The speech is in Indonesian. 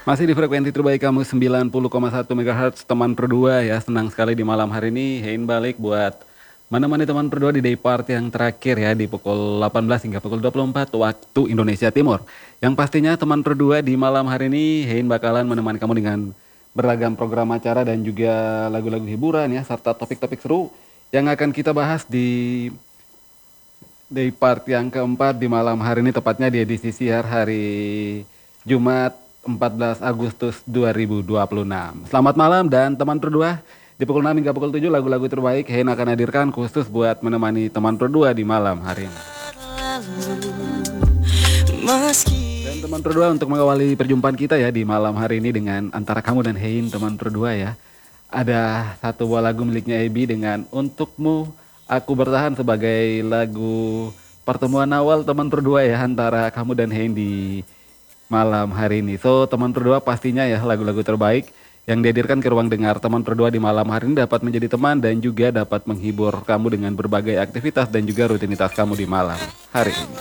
Masih di frekuensi terbaik kamu 90,1 MHz teman berdua ya. Senang sekali di malam hari ini Hein balik buat menemani teman berdua di day part yang terakhir ya di pukul 18 hingga pukul 24 waktu Indonesia Timur. Yang pastinya teman berdua di malam hari ini Hein bakalan menemani kamu dengan beragam program acara dan juga lagu-lagu hiburan ya serta topik-topik seru yang akan kita bahas di day part yang keempat di malam hari ini, tepatnya di edisi siar hari Jumat 14 Agustus 2026. Selamat malam dan teman berdua, di pukul 6 hingga pukul 7 lagu-lagu terbaik Hein akan hadirkan khusus buat menemani teman berdua di malam hari ini. Dan teman berdua, untuk mengawali perjumpaan kita ya di malam hari ini dengan antara kamu dan Hein teman berdua ya, ada satu buah lagu miliknya Ebi dengan Untukmu Aku Bertahan sebagai lagu pertemuan awal teman berdua ya antara kamu dan Hein di malam hari ini. So teman berdua, pastinya ya lagu-lagu terbaik yang dihadirkan ke ruang dengar teman berdua di malam hari ini dapat menjadi teman dan juga dapat menghibur kamu dengan berbagai aktivitas dan juga rutinitas kamu di malam hari ini.